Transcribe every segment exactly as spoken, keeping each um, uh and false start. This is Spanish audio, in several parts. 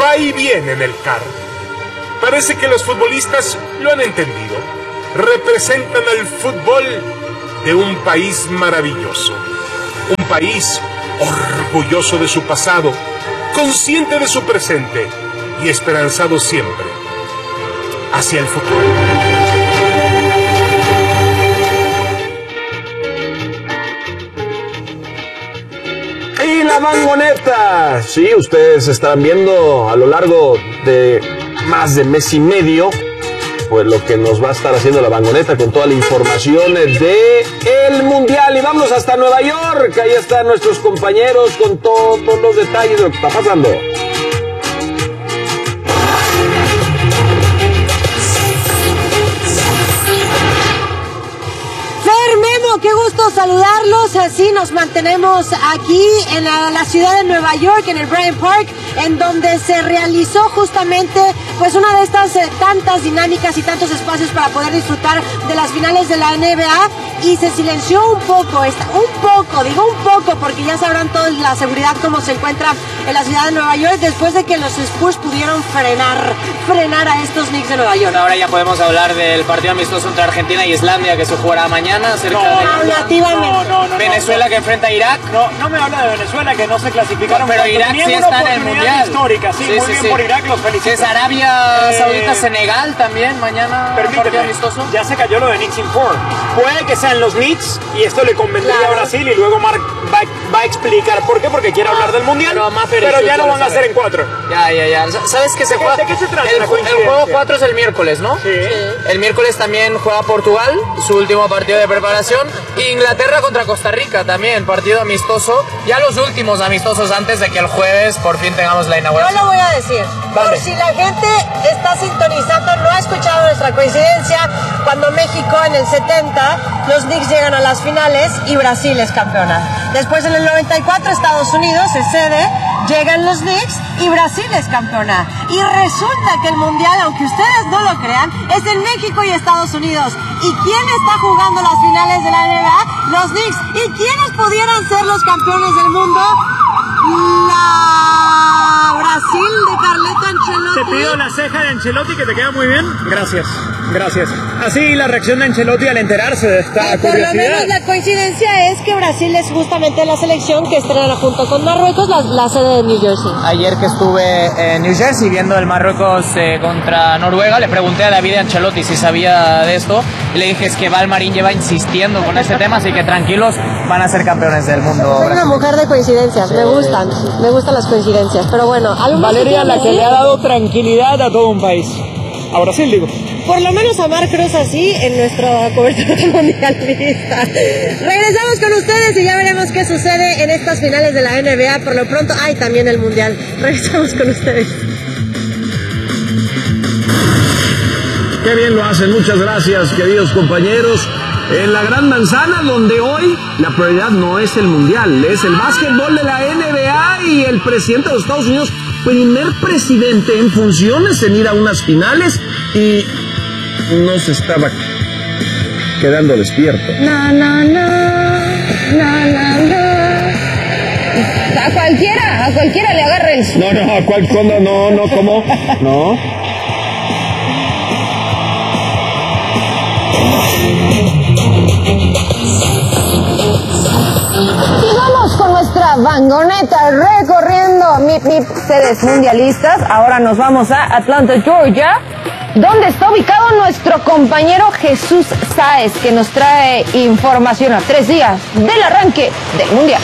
va y viene en el carro. Parece que los futbolistas lo han entendido. Representan al fútbol de un país maravilloso. Un país orgulloso de su pasado, consciente de su presente y esperanzado siempre hacia el futuro. Y la Vangoneta, sí, ustedes estarán viendo a lo largo de más de mes y medio, pues lo que nos va a estar haciendo la Vangoneta con toda la información de el Mundial. Y vamos hasta Nueva York, ahí están nuestros compañeros con todos los detalles de lo que está pasando. Qué gusto saludarlos, así nos mantenemos aquí en la, la ciudad de Nueva York, en el Bryant Park, en donde se realizó justamente pues una de estas eh, tantas dinámicas y tantos espacios para poder disfrutar de las finales de la N B A, y se silenció un poco, esta, un poco, digo un poco, porque ya sabrán toda la seguridad cómo se encuentra en la ciudad de Nueva York después de que los Spurs pudieron frenar, frenar a estos Knicks de Nueva York. Ahora ya podemos hablar del partido amistoso entre Argentina y Islandia que se jugará mañana cerca no, de... Relativamente. No, no, no, Venezuela no, que enfrenta a Irak. No, no me habla de Venezuela, que no se clasificaron. No, pero Irak sí está en el Mundial. Histórica, sí, sí muy sí, bien sí. por Irak, los felicito. Es Arabia eh, Saudita, Senegal también, mañana permíteme, partido amistoso. Ya se cayó lo de Knicks Inform. Puede que sean los Knicks y esto le convendría claro. a Brasil, y luego Marc va, va a explicar por qué, porque quiere hablar del Mundial, pero, pero ya lo van a hacer en cuatro. Ya, ya, ya. ¿Sabes qué se juega? ¿De qué se trata El, la el coincidencia? juego cuatro es el miércoles, ¿no? Sí. El miércoles también juega Portugal, su último partido de preparación. Inglaterra contra Costa Rica también, partido amistoso. Ya los últimos amistosos antes de que el jueves por fin tengamos la Yo inauguración. lo voy a decir, Vale. por si la gente está sintonizando, no ha escuchado nuestra coincidencia, cuando México en el setenta, los Knicks llegan a las finales y Brasil es campeona. Después en el noventa y cuatro Estados Unidos se cede, llegan los Knicks y Brasil es campeona. Y resulta que el Mundial, aunque ustedes no lo crean, es en México y Estados Unidos. ¿Y quién está jugando las finales de la N B A? Los Knicks. ¿Y quiénes pudieran ser los campeones del mundo? La Brasil de Carleto Ancelotti. Te pido la ceja de Ancelotti, que te queda muy bien. Gracias, gracias. Así la reacción de Ancelotti al enterarse de esta Eh, por lo curiosidad. menos la coincidencia es que Brasil es justamente la selección que estrena junto con Marruecos la, la sede de New Jersey. Ayer que estuve en New Jersey viendo el Marruecos eh, contra Noruega, le pregunté a David Ancelotti si sabía de esto y le dije es que Valmarín lleva insistiendo con este tema, así que tranquilos, van a ser campeones del mundo. Soy una mujer de coincidencias, me gustan, me gustan las coincidencias, pero bueno, algo más Valeria, que la que decir? le ha dado tranquilidad a todo un país. A Brasil, digo. Por lo menos a Mar Cruz así en nuestra cobertura mundialista. Regresamos con ustedes y ya veremos qué sucede en estas finales de la N B A. Por lo pronto, hay también el Mundial. Regresamos con ustedes. Qué bien lo hacen, muchas gracias, queridos compañeros. En la Gran Manzana, donde hoy la prioridad no es el Mundial, es el básquetbol de la N B A y el presidente de los Estados Unidos, primer presidente en funciones en ir a unas finales, y no se estaba quedando despierto. No, no, no, no, no, no. A cualquiera, a cualquiera le agarra el... No, no, ¿a cuál? ¿Cuándo? No, no, ¿cómo? No. Y vamos con nuestra Vangoneta recorriendo mip, mip, sedes mundialistas. Ahora nos vamos a Atlanta, Georgia, donde está ubicado nuestro compañero Jesús Sáez, que nos trae información a tres días del arranque del Mundial.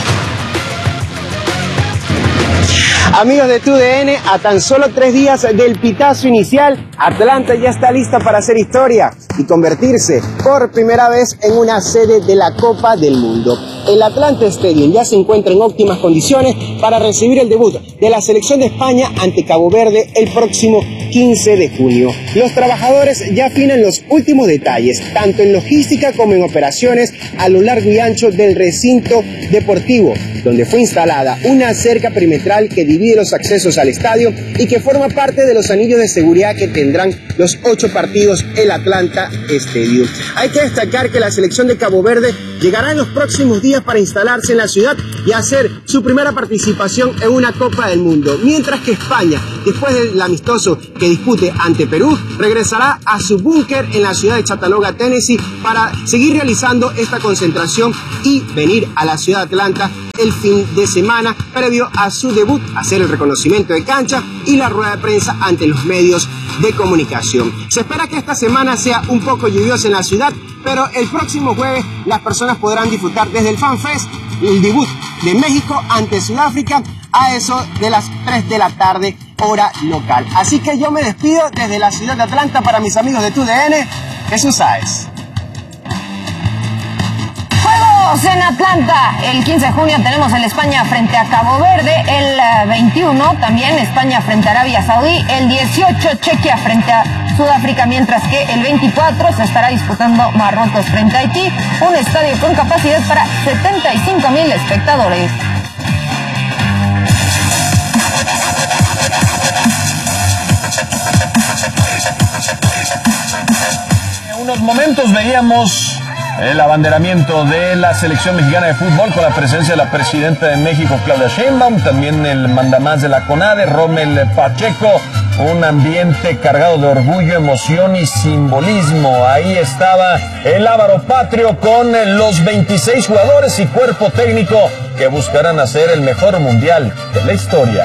Amigos de T U D N, a tan solo tres días del pitazo inicial, Atlanta ya está lista para hacer historia y convertirse por primera vez en una sede de la Copa del Mundo. El Atlanta Stadium ya se encuentra en óptimas condiciones para recibir el debut de la selección de España ante Cabo Verde el próximo quince de junio. Los trabajadores ya afinan los últimos detalles, tanto en logística como en operaciones a lo largo y ancho del recinto deportivo, donde fue instalada una cerca perimetral que divide los accesos al estadio y que forma parte de los anillos de seguridad que tendrán los ocho partidos el Atlanta Stadium. Hay que destacar que la selección de Cabo Verde llegará en los próximos días para instalarse en la ciudad y hacer su primera participación en una Copa del Mundo, mientras que España después del amistoso que dispute ante Perú, regresará a su búnker en la ciudad de Chattanooga, Tennessee, para seguir realizando esta concentración y venir a la ciudad de Atlanta el fin de semana previo a su debut, hacer el reconocimiento de cancha y la rueda de prensa ante los medios de comunicación. Se espera que esta semana sea un poco lluviosa en la ciudad, pero el próximo jueves las personas podrán disfrutar desde el Fan Fest el debut de México ante Sudáfrica a eso de las tres de la tarde, hora local. Así que yo me despido desde la ciudad de Atlanta para mis amigos de T U D N, Jesús Sáez. Juegos en Atlanta. El quince de junio tenemos el España frente a Cabo Verde. El veintiuno también España frente a Arabia Saudí. El dieciocho Chequia frente a Sudáfrica, mientras que el veinticuatro se estará disputando Marruecos frente a Haití. Un estadio con capacidad para setenta y cinco mil espectadores. En unos momentos veíamos el abanderamiento de la selección mexicana de fútbol con la presencia de la presidenta de México, Claudia Sheinbaum, también el mandamás de la CONADE, Rommel Pacheco. Un ambiente cargado de orgullo, emoción y simbolismo. Ahí estaba el Lábaro Patrio con los veintiséis jugadores y cuerpo técnico que buscarán hacer el mejor mundial de la historia.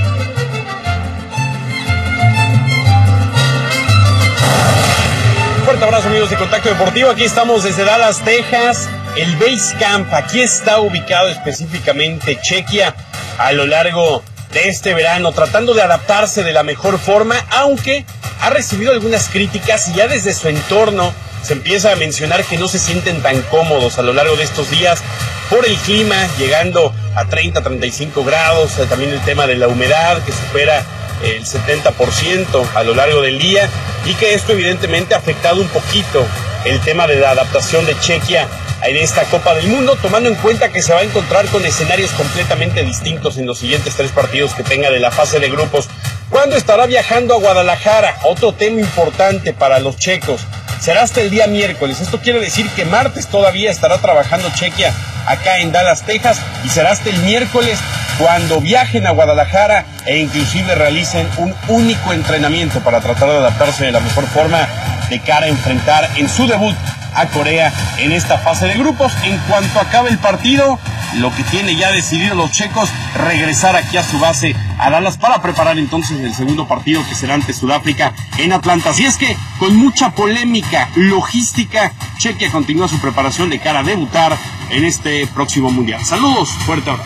Fuerte abrazo, amigos de Contacto Deportivo. Aquí estamos desde Dallas, Texas. El Base Camp, aquí está ubicado específicamente Chequia a lo largo de este verano, tratando de adaptarse de la mejor forma, aunque ha recibido algunas críticas y ya desde su entorno se empieza a mencionar que no se sienten tan cómodos a lo largo de estos días por el clima, llegando a treinta, treinta y cinco grados, también el tema de la humedad que supera el setenta por ciento a lo largo del día, y que esto evidentemente ha afectado un poquito el tema de la adaptación de Chequia en esta Copa del Mundo, tomando en cuenta que se va a encontrar con escenarios completamente distintos en los siguientes tres partidos que tenga de la fase de grupos. ¿Cuándo estará viajando a Guadalajara? Otro tema importante para los checos. Será hasta el día miércoles. Esto quiere decir que martes todavía estará trabajando Chequia acá en Dallas, Texas, y será hasta el miércoles cuando viajen a Guadalajara e inclusive realicen un único entrenamiento para tratar de adaptarse de la mejor forma de cara a enfrentar en su debut a Corea en esta fase de grupos. En cuanto acabe el partido, lo que tiene ya decidido los checos, regresar aquí a su base a Dallas para preparar entonces el segundo partido, que será ante Sudáfrica en Atlanta. Así es que con mucha polémica logística, Chequia continúa su preparación de cara a debutar en este próximo mundial. Saludos, fuerte abrazo.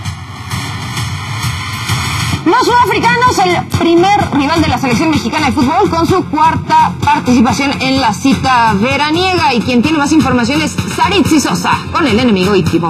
Los sudafricanos, el primer rival de la selección mexicana de fútbol, con su cuarta participación en la cita veraniega. Y quien tiene más información es Saritzi Sosa con el enemigo íntimo.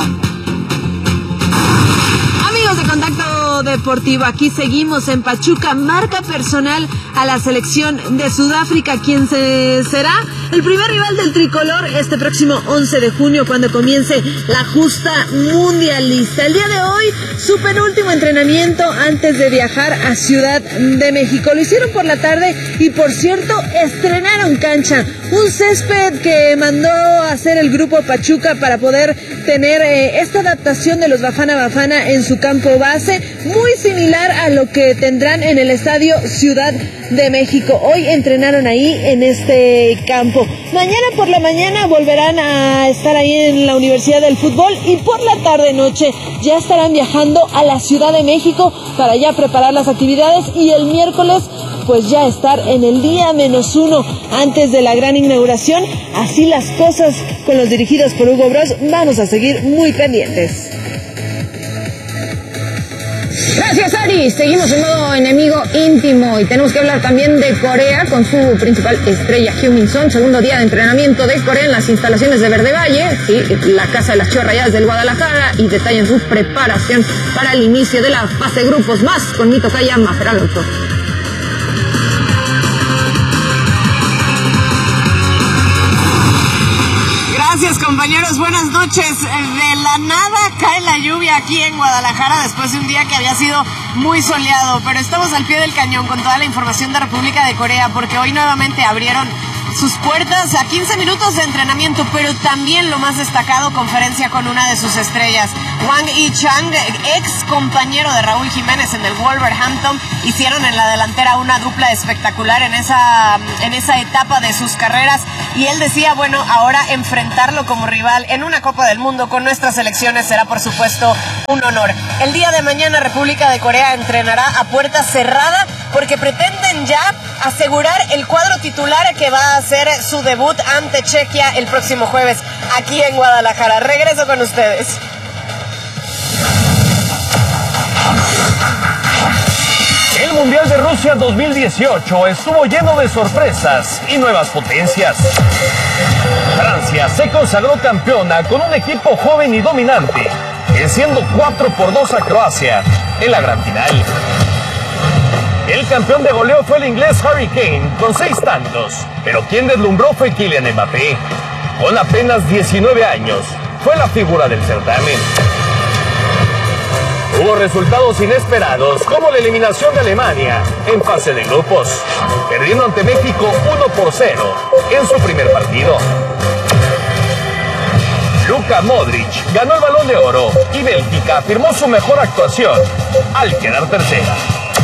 Amigos de Contacto Deportivo, aquí seguimos en Pachuca. Marca personal a la selección de Sudáfrica, quien se será el primer rival del tricolor este próximo once de junio, cuando comience la justa mundialista. El día de hoy, su penúltimo entrenamiento antes de viajar a Ciudad de México. Lo hicieron por la tarde y, por cierto, estrenaron cancha. Un césped que mandó a hacer el grupo Pachuca para poder tener eh, esta adaptación de los Bafana Bafana en su campo base, muy similar a lo que tendrán en el estadio Ciudad de México. Hoy entrenaron ahí en este campo. Mañana por la mañana volverán a estar ahí en la Universidad del Fútbol, y por la tarde noche ya estarán viajando a la Ciudad de México para ya preparar las actividades, y el miércoles pues ya estar en el día menos uno antes de la gran inauguración. Así las cosas con los dirigidos por Hugo Bross. Vamos a seguir muy pendientes. Gracias, Ari. Seguimos en modo enemigo íntimo y tenemos que hablar también de Corea con su principal estrella, Heung-min Son. Segundo día de entrenamiento de Corea en las instalaciones de Verde Valle, sí, la casa de las Chivas Rayadas del Guadalajara, y detallan su preparación para el inicio de la fase de grupos. Más con mi tocaya Mafer Alonso. Gracias, compañeros, buenas noches. De la nada cae la lluvia aquí en Guadalajara después de un día que había sido muy soleado, pero estamos al pie del cañón con toda la información de República de Corea, porque hoy nuevamente abrieron sus puertas a quince minutos de entrenamiento, pero también lo más destacado, conferencia con una de sus estrellas. Wang Yi-Chang, ex compañero de Raúl Jiménez en el Wolverhampton, hicieron en la delantera una dupla espectacular en esa, en esa etapa de sus carreras, y él decía, bueno, ahora enfrentarlo como rival en una Copa del Mundo con nuestras selecciones será por supuesto un honor. El día de mañana República de Corea entrenará a puerta cerrada porque pretenden ya asegurar el cuadro titular que va a hacer su debut ante Chequia el próximo jueves aquí en Guadalajara. Regreso con ustedes. El Mundial de Rusia dos mil dieciocho estuvo lleno de sorpresas y nuevas potencias. Francia se consagró campeona con un equipo joven y dominante, venciendo cuatro por dos a Croacia en la gran final. El campeón de goleo fue el inglés Harry Kane con seis tantos, pero quien deslumbró fue Kylian Mbappé. Con apenas diecinueve años, fue la figura del certamen. Hubo resultados inesperados, como la eliminación de Alemania en fase de grupos, perdiendo ante México uno por cero en su primer partido. Luka Modric ganó el Balón de Oro y Bélgica firmó su mejor actuación al quedar tercera.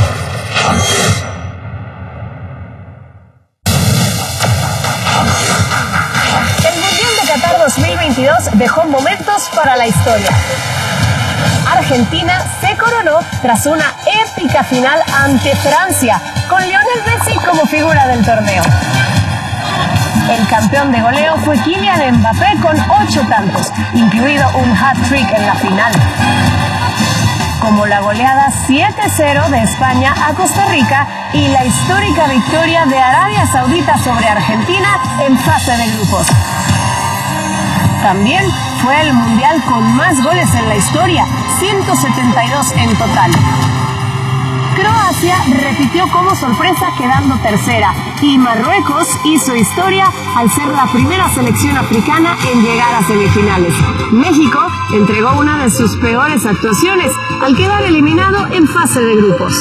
El Mundial de Qatar dos mil veintidós dejó momentos para la historia. Argentina se coronó tras una épica final ante Francia, con Lionel Messi como figura del torneo. El campeón de goleo fue Kylian Mbappé con ocho tantos, incluido un hat-trick en la final. Como la goleada siete cero de España a Costa Rica y la histórica victoria de Arabia Saudita sobre Argentina en fase de grupos. También fue el mundial con más goles en la historia, ciento setenta y dos en total. Croacia repitió como sorpresa quedando tercera y Marruecos hizo historia al ser la primera selección africana en llegar a semifinales. México entregó una de sus peores actuaciones al quedar eliminado en fase de grupos.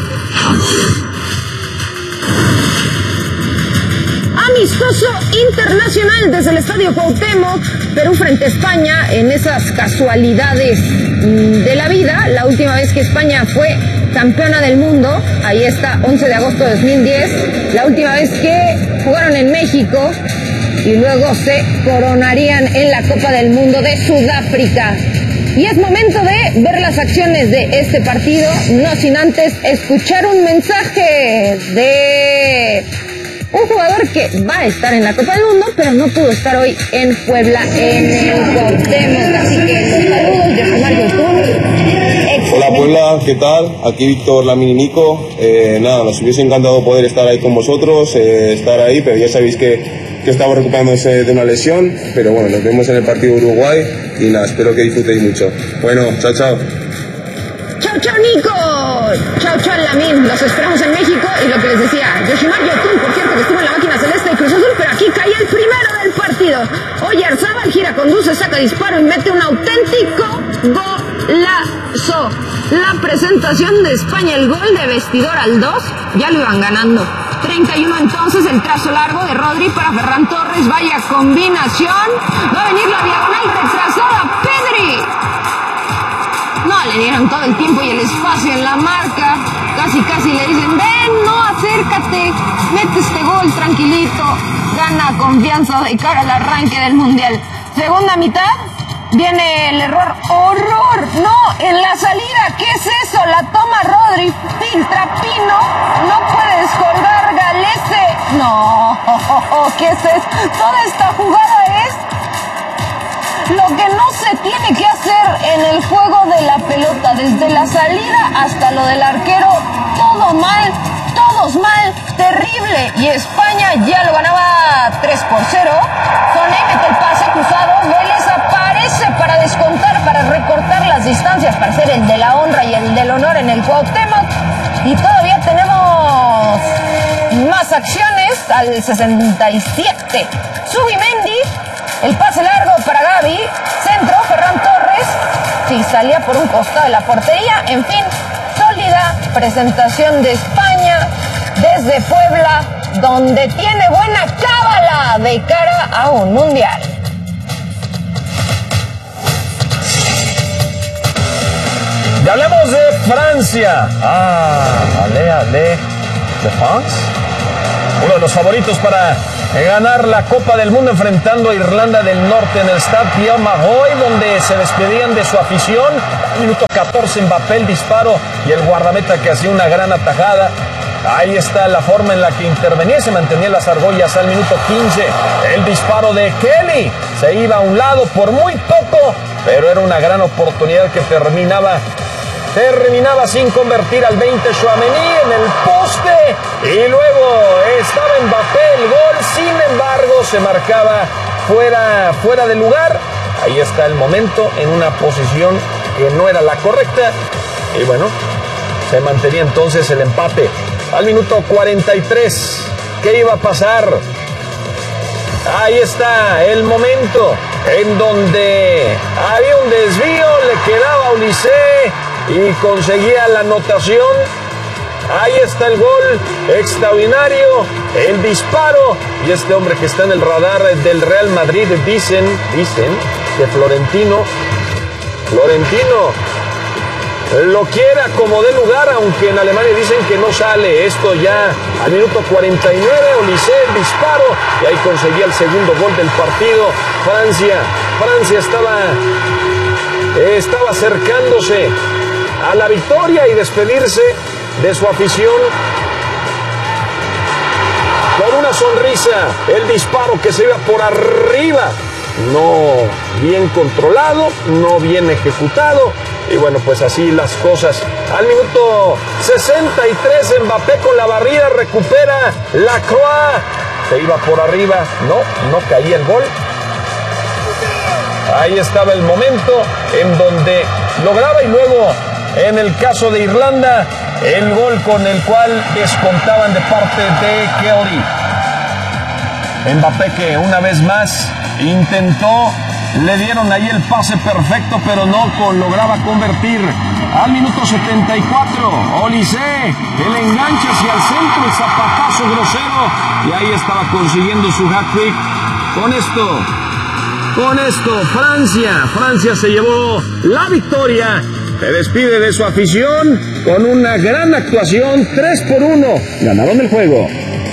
Amistoso internacional desde el Estadio Cuauhtémoc, Perú frente a España, en esas casualidades de la vida. La última vez que España fue campeona del mundo, ahí está, once de agosto de dos mil diez, la última vez que jugaron en México y luego se coronarían en la Copa del Mundo de Sudáfrica. Y es momento de ver las acciones de este partido, no sin antes escuchar un mensaje de un jugador que va a estar en la Copa del Mundo, pero no pudo estar hoy en Puebla, en el Cuauhtémoc. Así que los saludos de Mario Tun. Hola Puebla, ¿qué tal? Aquí Víctor Lamini Nico. Eh, nada, nos hubiese encantado poder estar ahí con vosotros, eh, estar ahí, pero ya sabéis que, que estamos recuperándose de una lesión. Pero bueno, nos vemos en el partido de Uruguay y nada, espero que disfrutéis mucho. Bueno, chao, chao. Chao, chao, Nico. Chao, chao, Lamin. Los esperamos en México. Y lo que les decía, Yoshimar Yotun, por cierto, que estuvo en la máquina celeste de Cruz Azul, pero aquí cae el primero del partido. Oyarzábal gira, conduce, saca disparo y mete un auténtico golazo. La presentación de España, el gol de vestidor al dos, ya lo iban ganando. treinta y uno entonces, el trazo largo de Rodri para Ferran Torres. Vaya combinación. Va a venir la diagonal retrasada. Pedri. No, le dieron todo el tiempo y el espacio en la marca. Casi, casi le dicen, ven, no, acércate, mete este gol tranquilito. Gana confianza de cara al arranque del Mundial. Segunda mitad, viene el error. ¡Horror! No, en la salida, ¿qué es eso? La toma Rodri, filtra Pino, no puede descolgar Galese. No, ¿qué es eso? Toda esta jugada es lo que no se tiene que hacer en el juego de la pelota, desde la salida hasta lo del arquero, todo mal, todos mal, terrible. Y España ya lo ganaba tres por cero. Soné mete el pase cruzado, Vélez aparece para descontar, para recortar las distancias, para ser el de la honra y el del honor en el Cuauhtémoc. Y todavía tenemos más acciones al sesenta y siete. Zubimendi. El pase largo para Gavi, centro, Ferran Torres, sí, salía por un costado de la portería. En fin, sólida presentación de España desde Puebla, donde tiene buena cábala de cara a un mundial. Y hablemos de Francia. Ah, ale, ale. ¿De France? Uno de los favoritos para ganar la Copa del Mundo, enfrentando a Irlanda del Norte en el Stade Pierre-Maroy, donde se despedían de su afición. Minuto catorce, Mbappé, el disparo y el guardameta que hacía una gran atajada. Ahí está la forma en la que intervenía, se mantenía las argollas al minuto quince. El disparo de Kelly se iba a un lado por muy poco, pero era una gran oportunidad que terminaba Terminaba sin convertir al veinte Tchouaméni en el poste y luego estaba Mbappé el gol, sin embargo se marcaba fuera, fuera de lugar. Ahí está el momento, en una posición que no era la correcta y bueno, se mantenía entonces el empate. Al minuto cuarenta y tres, ¿qué iba a pasar? Ahí está el momento en donde había un desvío, le quedaba a Olise y conseguía la anotación. Ahí está el gol extraordinario, el disparo, y este hombre que está en el radar del Real Madrid, dicen, dicen que Florentino, Florentino lo quiera como de lugar, aunque en Alemania dicen que no sale. Esto ya al minuto cuarenta y nueve, Olise, el disparo, y ahí conseguía el segundo gol del partido. Francia, Francia estaba, estaba acercándose a la victoria y despedirse de su afición con una sonrisa. El disparo que se iba por arriba, no bien controlado, no bien ejecutado. Y bueno, pues así las cosas. Al minuto sesenta y tres, Mbappé con la barrida recupera la Croix. Se iba por arriba, no, no caía el gol. Ahí estaba el momento en donde lograba, y luego en el caso de Irlanda, el gol con el cual descontaban de parte de Kelly. Mbappé que una vez más intentó, le dieron ahí el pase perfecto, pero no con, lograba convertir. Al minuto setenta y cuatro, Olise, el enganche hacia el centro, el zapatazo grosero, y ahí estaba consiguiendo su hat-trick. Con esto, con esto, Francia, Francia se llevó la victoria. Se despide de su afición con una gran actuación, tres por uno. Ganaron el juego.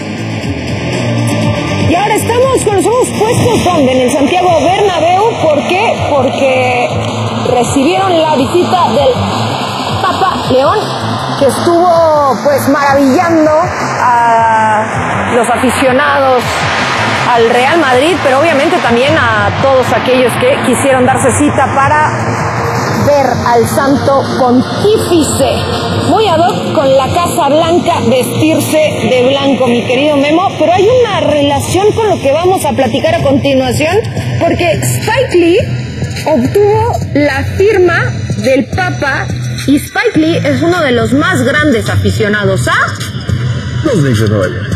Y ahora estamos con los ojos puestos, donde en el Santiago Bernabéu. ¿Por qué? Porque recibieron la visita del Papa León, que estuvo pues maravillando a los aficionados al Real Madrid, pero obviamente también a todos aquellos que quisieron darse cita para ver al Santo Pontífice. Muy ad hoc con la Casa Blanca, vestirse de blanco, mi querido Memo, pero hay una relación con lo que vamos a platicar a continuación, porque Spike Lee obtuvo la firma del Papa, y Spike Lee es uno de los más grandes aficionados a los Knicks de Nueva York.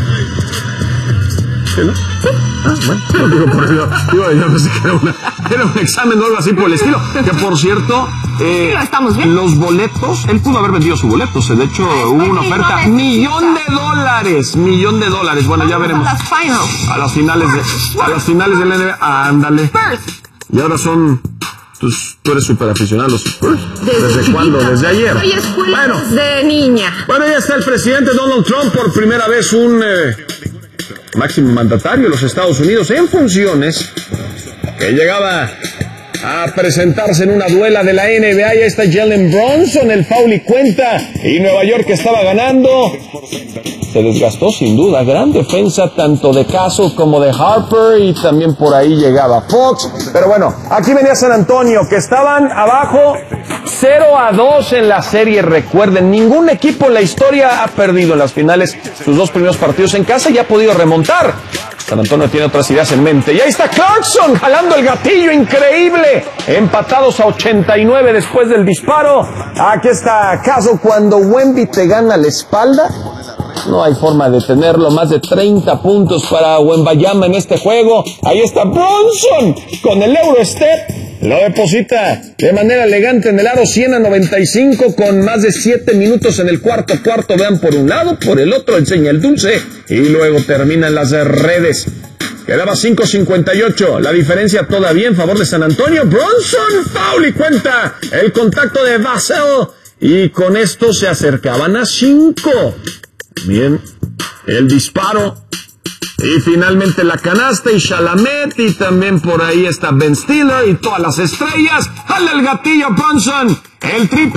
¿Sí, no? Sí. Ah, bueno, no digo por eso. Digo, yo pensé que era, una, era un examen o algo así por el estilo. Que por cierto, eh, lo estamos viendo. Los boletos, él pudo haber vendido su boleto. De hecho, hubo una oferta, millón de dólares, millón de dólares. Bueno, ya veremos. A las finales de, a las finales del N B A. Ándale. Y ahora son. Pues, tú eres súper aficionado a los Spurs. ¿Desde, ¿Desde cuándo? Desde ayer. Soy escuela bueno, desde niña. Bueno, ya está el presidente Donald Trump, por primera vez un eh, máximo mandatario de los Estados Unidos en funciones, que llegaba a presentarse en una duela de la N B A. Ya está Jalen Brunson, el foul y cuenta, y Nueva York que estaba ganando. Se desgastó sin duda, gran defensa tanto de Castle como de Harper, y también por ahí llegaba Fox. Pero bueno, aquí venía San Antonio, que estaban abajo cero a dos en la serie. Recuerden, ningún equipo en la historia ha perdido en las finales sus dos primeros partidos en casa y ha podido remontar. San Antonio tiene otras ideas en mente. Y ahí está Clarkson jalando el gatillo, increíble. Empatados a ochenta y nueve después del disparo. Aquí está Castle. Cuando Wemby te gana la espalda, no hay forma de tenerlo. Más de treinta puntos para Wembanyama en este juego. Ahí está Bronson con el Eurostep. lo deposita de manera elegante en el aro cien a noventa y cinco con más de siete minutos en el cuarto cuarto. Vean por un lado, por el otro enseña el dulce y luego termina en las redes. Quedaba cinco cincuenta y ocho, la diferencia todavía en favor de San Antonio. Bronson, foul y cuenta el contacto de Vassell y con esto se acercaban a cinco. Bien, el disparo. Y finalmente la canasta y Chalamet y también por ahí está Ben Stiller y todas las estrellas. ¡Jale el gatillo, Bronson! El triple.